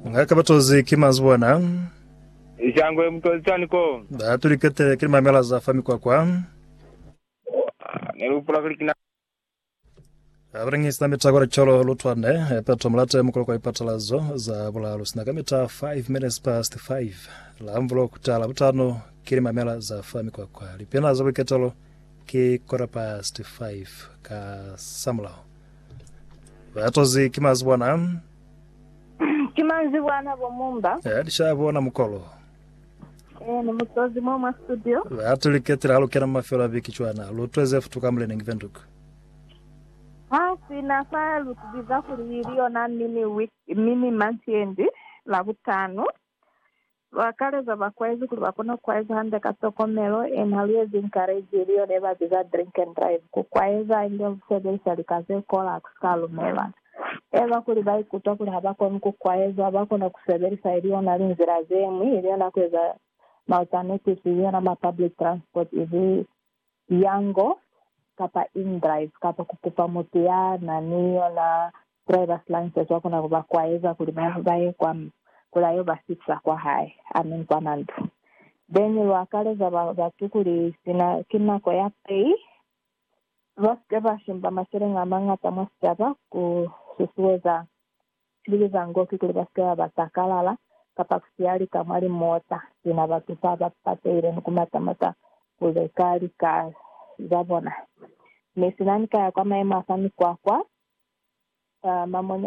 Ngakabatozi kimazwana. Ishangwe mtozi chaniko. Tulikete kilima mela za fami kwa. Nerupula kulikina. Abrangi sina mitagora cholo lutwane. Petro mlate mkolo kwa ipatalazo za bula lusina mita 5 minutes past 5. La mvulo kutala butano kilima mela za fami kwa. Lipena zobe ketolo ki kora past 5 ka samla. Batozi kimazwana. Kimanzibwana bomumba. Dishabona mukolo. Ni mutozi mwa studio. Atuliketira halukena mafiola bikichwana. Lutweze futukamle nengivenduku. Sina file tubiza kuliriyo na mini manchiendi la butano. Wakaleza bakwezi kulibakona kweza hande katokomelo enaliezi encourage iliyo neba biza drink and drive. Kukweza indio msebelisa likaze kola akuskalu mela. Eva kulibai kutokuli habako mku kwaezo habako na kuseberisa iliyo na linzira zemi iliyo na kweza na alternatives iliyo na public transport hivi yango kapa in-drive kapa kukupa mutia na niyo na driver's license wako na kuba kwaeza kulibai kwa kulayo basitsa kwa hai amin kwa nandu then wakale za batukuli sina kina kwa ya pay vaskeva shimba mashirenga manga tamasitaba ku susuweza siliza ngoki kulibaskewa batakalala kapakusiali kamari mota sina batupa bapate ile nukumatamata kulekali ka zabona mesinani kaya kwa maema afami kwa mamonya